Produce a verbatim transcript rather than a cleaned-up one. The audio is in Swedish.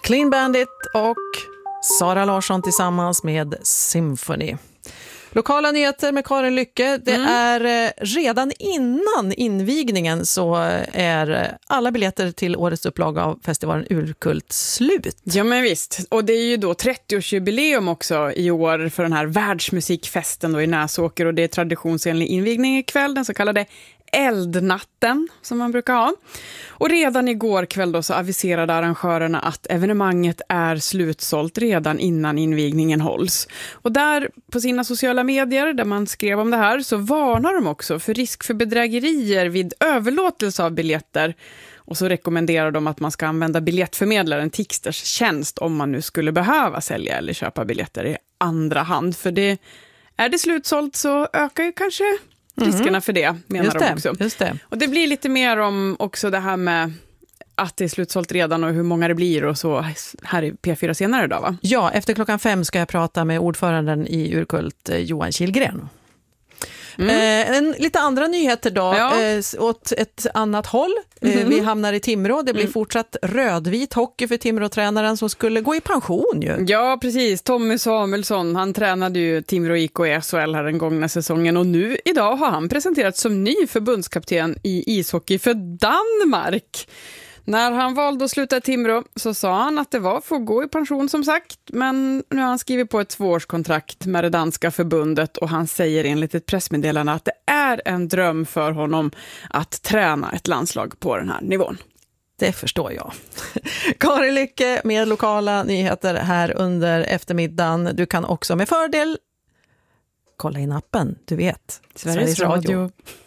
Clean Bandit och Sara Larsson tillsammans med Symphony. Lokala nyheter med Karin Lycke. Det mm. är redan innan invigningen så är alla biljetter till årets upplaga av festivalen Urkult slut. Ja men visst. Och det är ju då trettioårsjubileum också i år för den här världsmusikfesten då i Näsåker. Och det är traditionsenlig invigning ikväll, den så kallade eldnatten som man brukar ha. Och redan igår kväll då så aviserade arrangörerna att evenemanget är slutsålt redan innan invigningen hålls. Och där på sina sociala medier där man skrev om det här så varnar de också för risk för bedrägerier vid överlåtelse av biljetter. Och så rekommenderar de att man ska använda biljettförmedlaren Tixters tjänst om man nu skulle behöva sälja eller köpa biljetter i andra hand. För det, är det slutsålt så ökar ju kanske riskerna mm. för det, menar just de det, också. Just det. Och det blir lite mer om också det här med att det är slutsålt redan och hur många det blir och så här i P fyra senare idag, va? Ja, efter klockan fem ska jag prata med ordföranden i Urkult, Johan Kihlgren. Mm. Eh, en, lite andra nyheter då, ja. eh, åt ett annat håll. Mm. Eh, vi hamnar i Timrå. Det blir mm. fortsatt rödvit hockey för Timrå-tränaren som skulle gå i pension ju. Ja, precis. Tommy Samuelsson, han tränade ju Timrå I K i S H L här den gångna säsongen och nu idag har han presenterats som ny förbundskapten i ishockey för Danmark. När han valde att sluta i Timrå så sa han att det var för att gå i pension som sagt. Men nu har han skrivit på ett tvåårskontrakt med det danska förbundet och han säger enligt ett pressmeddelande att det är en dröm för honom att träna ett landslag på den här nivån. Det förstår jag. Karin Lycke med lokala nyheter här under eftermiddagen. Du kan också med fördel kolla in appen, du vet. Sveriges Radio.